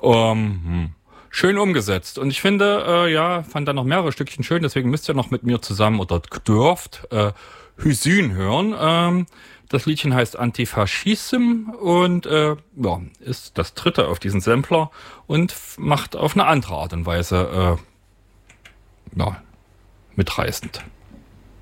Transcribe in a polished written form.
Schön umgesetzt. Und ich finde, fand da noch mehrere Stückchen schön, deswegen müsst ihr noch mit mir zusammen oder dürft Hüsün hören. Das Liedchen heißt Antifaschism und ist das dritte auf diesen Sampler und macht auf eine andere Art und Weise mitreißend.